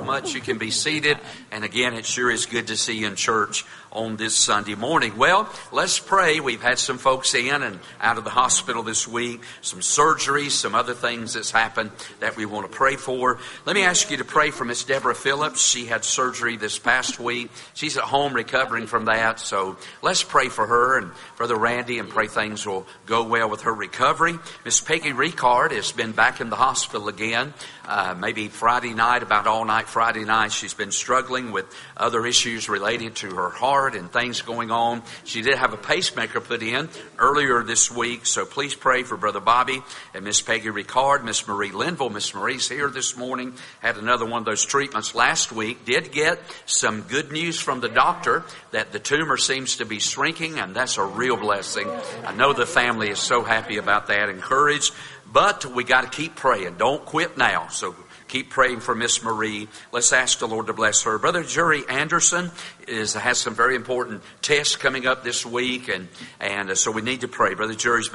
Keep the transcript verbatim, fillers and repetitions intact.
much. You can be seated. And again, it sure is good to see you in church on this Sunday morning. Well, let's pray. We've had some folks in and out of the hospital this week, some surgeries, some other things that's happened that we want to pray for. Let me ask you to pray for Miss Deborah Phillips. She had surgery this past week. She's at home recovering from that. So let's pray for her and Brother Randy and pray things will go well with her recovery. Miss Peggy Ricard has been back in the hospital again. Uh, maybe Friday night, about all night Friday night. She's been struggling with other issues related to her heart and things going on. She did have a pacemaker put in earlier this week, so please pray for Brother Bobby and Miss Peggy Ricard. Miss Marie Linville. Miss Marie's here this morning. Had another one of those treatments last week. Did get some good news from the doctor that the tumor seems to be shrinking, and that's a real blessing. I know the family is so happy about that, encouraged. But we got to keep praying. Don't quit now. So keep praying for Miss Marie. Let's ask the Lord to bless her. Brother Jerry Anderson is has some very important tests coming up this week, and and so we need to pray. Brother Jerry's